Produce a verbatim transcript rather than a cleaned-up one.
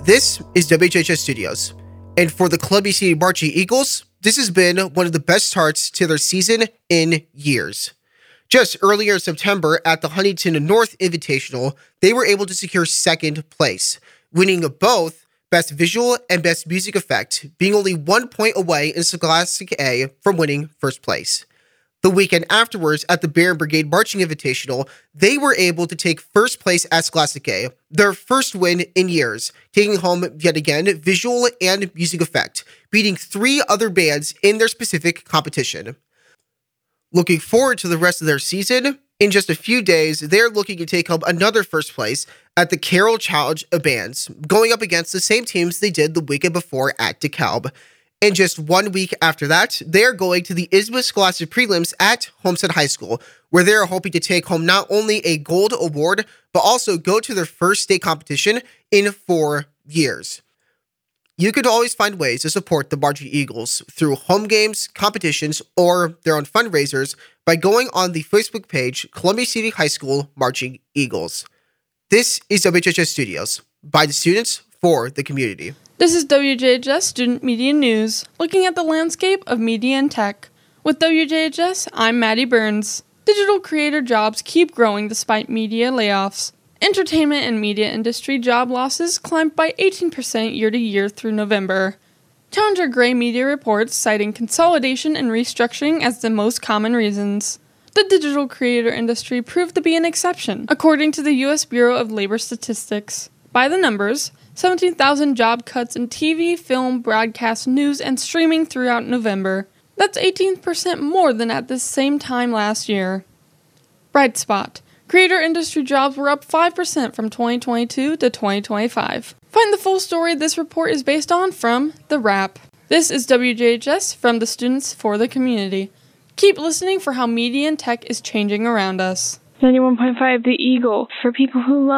This is W H H S Studios, and for the Columbia City Marching Eagles, this has been one of the best starts to their season in years. Just earlier in September at the Huntington North Invitational, they were able to secure second place, winning both Best Visual and Best Music Effect, being only one point away in Scholastic A from winning first place. The weekend afterwards at the Barron Brigade Marching Invitational, they were able to take first place at Scholastic A, their first win in years, taking home yet again Visual and Music Effect, beating three other bands in their specific competition. Looking forward to the rest of their season, in just a few days, they're looking to take home another first place at the Carroll Challenge of Bands, going up against the same teams they did the weekend before at DeKalb. And just one week after that, they're going to the Isthmus Scholastic Prelims at Homestead High School, where they're hoping to take home not only a gold award, but also go to their first state competition in four years. You could always find ways to support the Marching Eagles through home games, competitions, or their own fundraisers by going on the Facebook page Columbia City High School Marching Eagles. This is W H H S Studios, by the students for the community. This is W J H S Student Media News, looking at the landscape of media and tech. With W J H S, I'm Maddie Burns. Digital creator jobs keep growing despite media layoffs. Entertainment and media industry job losses climbed by eighteen percent year to year through November. Challenger Gray Media reports citing consolidation and restructuring as the most common reasons. The digital creator industry proved to be an exception, according to the U S Bureau of Labor Statistics. By the numbers, seventeen thousand job cuts in T V, film, broadcast, news, and streaming throughout November. That's eighteen percent more than at the same time last year. Bright spot. Creator industry jobs were up five percent from twenty twenty-two to twenty twenty-five. Find the full story this report is based on from The Wrap. This is W J H S from the students for the community. Keep listening for how media and tech is changing around us. ninety-one point five The Eagle, for people who love